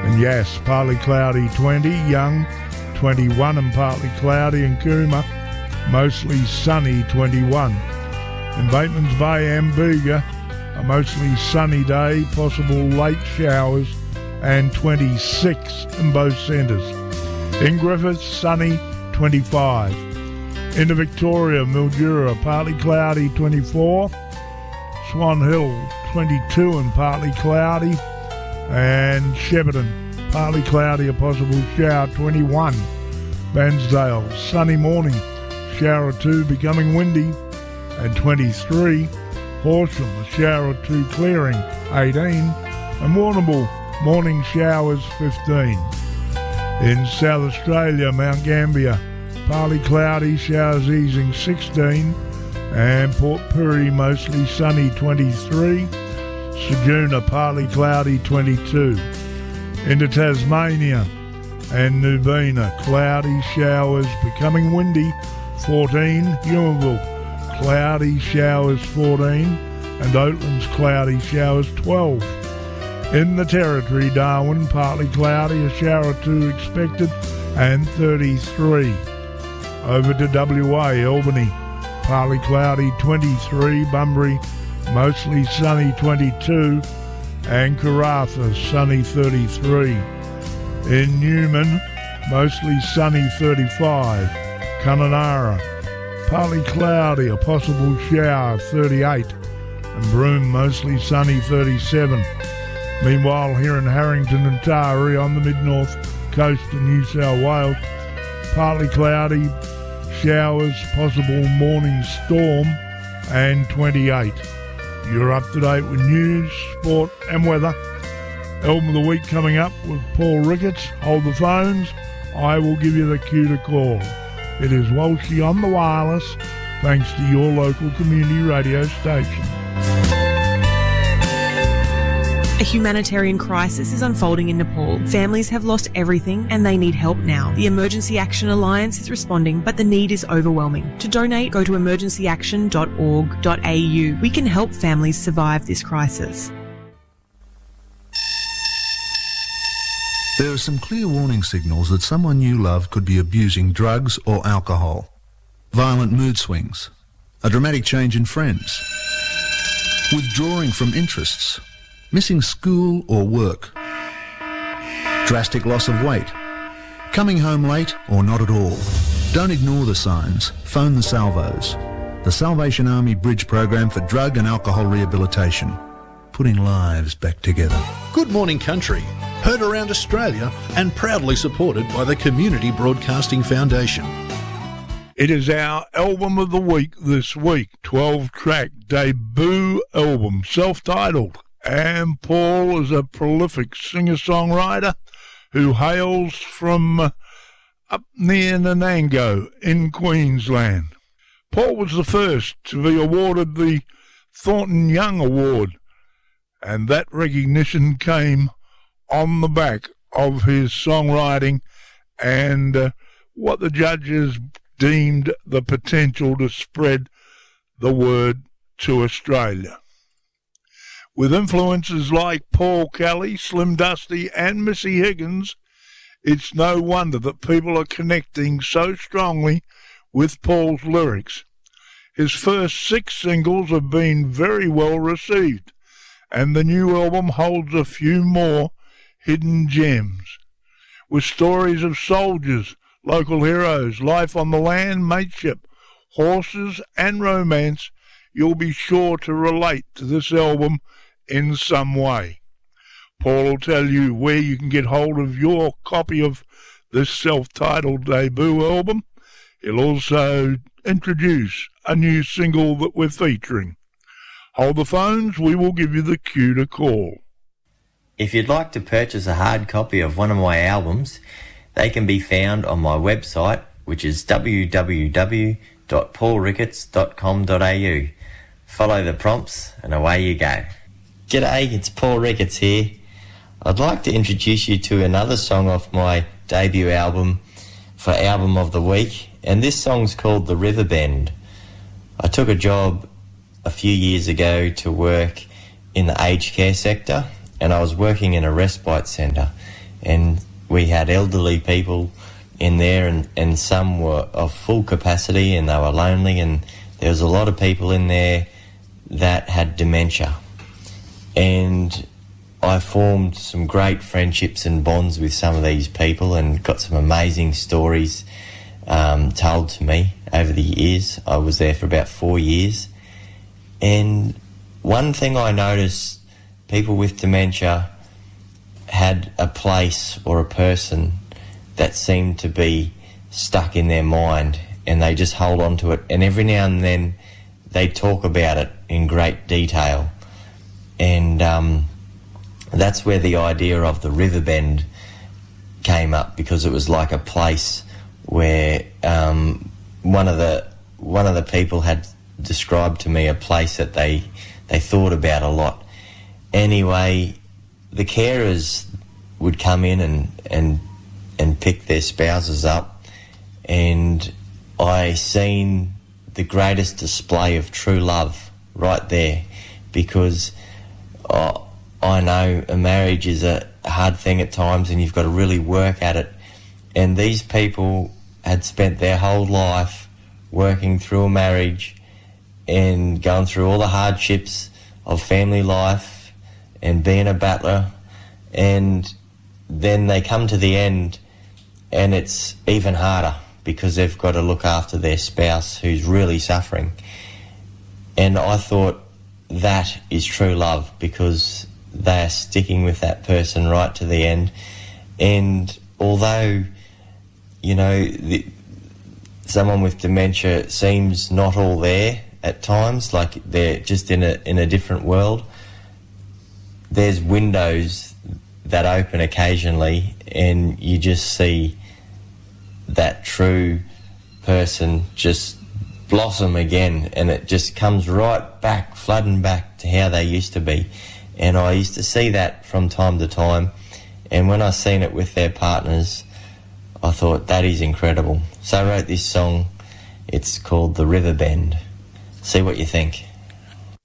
And Yass, partly cloudy 20, Young 21 and partly cloudy, and Cooma mostly sunny 21. In Bateman's Bay, Ambuga, a mostly sunny day, possible late showers, and 26 in both centres. In Griffith, sunny 25. Into Victoria, Mildura, partly cloudy 24. Swan Hill 22 and partly cloudy. And Shepparton, partly cloudy, a possible shower 21. Bairnsdale, sunny morning, shower or two becoming windy, and 23. Horsham, a shower or two clearing, 18. And Warrnambool, morning showers 15. In South Australia, Mount Gambier, partly cloudy, showers easing 16. And Port Pirie, mostly sunny 23. Ceduna, partly cloudy 22. Into Tasmania and Nubina, cloudy, showers becoming windy 14. Huonville, cloudy, showers 14. And Oatlands, cloudy, showers 12. In the Territory, Darwin, partly cloudy, a shower or two expected, and 33. Over to WA, Albany, partly cloudy 23. Bunbury, mostly sunny 22. And Karratha, sunny 33. In Newman, mostly sunny 35. Kununurra, partly cloudy, a possible shower 38. And Broome, mostly sunny 37. Meanwhile, here in Harrington and Taree on the mid-north coast of New South Wales, partly cloudy, showers, possible morning storm, and 28. You're up to date with news, sport and weather. Album of the week coming up with Paul Ricketts. Hold the phones. I will give you the cue to call. It is Walshy on the wireless, thanks to your local community radio station. A humanitarian crisis is unfolding in Nepal. Families have lost everything and they need help now. The Emergency Action Alliance is responding, but the need is overwhelming. To donate, go to emergencyaction.org.au. We can help families survive this crisis. There are some clear warning signals that someone you love could be abusing drugs or alcohol. Violent mood swings, a dramatic change in friends, withdrawing from interests, missing school or work, drastic loss of weight, coming home late or not at all. Don't ignore the signs. Phone the Salvos, the Salvation Army Bridge Program for Drug and Alcohol Rehabilitation, putting lives back together. Good Morning Country, heard around Australia and proudly supported by the Community Broadcasting Foundation. It is our album of the week this week, 12-track debut album, self-titled. And Paul is a prolific singer-songwriter who hails from up near Nanango in Queensland. Paul was the first to be awarded the Thornton Young Award, and that recognition came on the back of his songwriting and what the judges deemed the potential to spread the word to Australia. With influences like Paul Kelly, Slim Dusty and Missy Higgins, it's no wonder that people are connecting so strongly with Paul's lyrics. His first 6 singles have been very well received, and the new album holds a few more hidden gems. With stories of soldiers, local heroes, life on the land, mateship, horses and romance, you'll be sure to relate to this album in some way. Paul will tell you where you can get hold of your copy of this self-titled debut album. He'll also introduce a new single that we're featuring. Hold the phones, we will give you the cue to call. If you'd like to purchase a hard copy of one of my albums, they can be found on my website, which is www.paulricketts.com.au. Follow the prompts and away you go. G'day, it's Paul Ricketts here. I'd like to introduce you to another song off my debut album for Album of the Week, and this song's called The River Bend. I took a job a few years ago to work in the aged care sector, and I was working in a respite centre, and we had elderly people in there, and some were of full capacity and they were lonely, and there was a lot of people in there that had dementia. And I formed some great friendships and bonds with some of these people and got some amazing stories told to me over the years. I was there for about 4 years. And one thing I noticed, people with dementia had a place or a person that seemed to be stuck in their mind, and they just hold on to it. And every now and then they talk about it in great detail. And that's where the idea of the Riverbend came up, because it was like a place where one of the people had described to me a place that they thought about a lot. Anyway, the carers would come in and pick their spouses up, and I seen the greatest display of true love right there, because I know a marriage is a hard thing at times and you've got to really work at it. And these people had spent their whole life working through a marriage and going through all the hardships of family life and being a battler, and then they come to the end and it's even harder because they've got to look after their spouse who's really suffering. And I thought that is true love, because they are sticking with that person right to the end. And although, you know, someone with dementia seems not all there at times, like they're just in a different world, there's windows that open occasionally and you just see that true person just blossom again, and it just comes right back, flooding back to how they used to be. And I used to see that from time to time, and when I seen it with their partners, I thought, that is incredible. So I wrote this song. It's called The Riverbend. See what you think.